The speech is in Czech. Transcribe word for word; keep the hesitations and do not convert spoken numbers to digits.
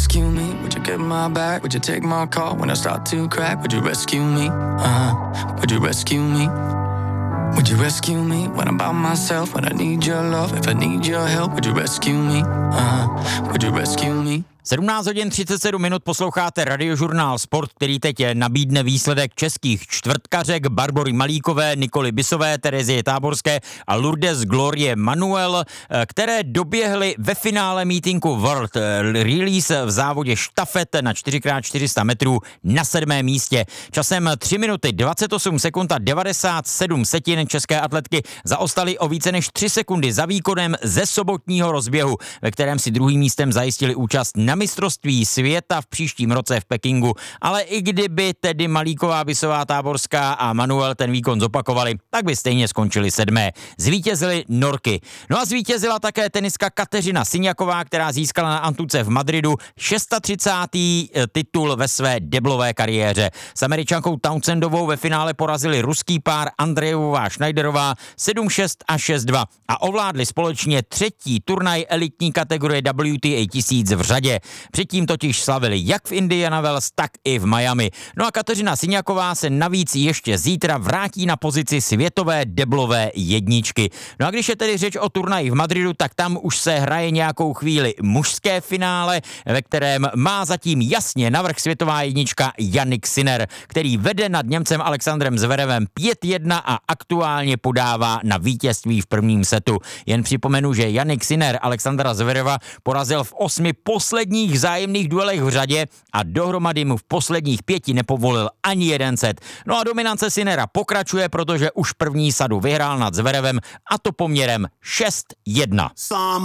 rescue me? Would you get my back? Would you take my call when I start to crack? Would you rescue me? Uh-huh. Would you rescue me? Would you rescue me when I'm by myself? When I need your love, if I need your help, would you rescue me? Uh-huh. Would you rescue me? sedmnáct hodin třicet sedm minut posloucháte Radiožurnál Sport, který teď nabídne výsledek českých čtvrtkařek Barbory Malíkové, Nikoly Bisové, Terezie Táborské a Lourdes Glorie Manuel, které doběhly ve finále mítinku World Release v závodě štafet na čtyři krát čtyři sta metrů na sedmém místě. Časem tři minuty dvacet osm sekund a devadesát sedm setin české atletky zaostaly o více než tři sekundy za výkonem ze sobotního rozběhu, ve kterém si druhým místem zajistili účast na mistrovství světa v příštím roce v Pekingu. Ale i kdyby tedy Malíková, Bisová, Táborská a Manuel ten výkon zopakovali, tak by stejně skončili sedmé. Zvítězily Norky. No a zvítězila také tenistka Kateřina Siňaková, která získala na Antuce v Madridu třicátý šestý titul ve své deblové kariéře. S Američankou Townsendovou ve finále porazili ruský pár Andrejová Schneiderová sedm šest a šest dva a ovládli společně třetí turnaj elitní kategorie W T A tisíc v řadě. Předtím totiž slavili jak v Indiana Wells, tak i v Miami. No a Kateřina Siňaková se navíc ještě zítra vrátí na pozici světové deblové jedničky. No a když je tedy řeč o turnaji v Madridu, tak tam už se hraje nějakou chvíli mužské finále, ve kterém má zatím jasně navrch světová jednička Jannik Sinner, který vede nad Němcem Alexandrem Zverevem pět jedna a aktuálně podává na vítězství v prvním setu. Jen připomenu, že Jannik Sinner Alexandra Zvereva porazil v osmi posledních vzájemných duelech v řadě a dohromady mu v posledních pěti nepovolil ani jeden set. No a dominance Sinnera pokračuje, protože už první sadu vyhrál nad Zverevem, a to poměrem šest jedna.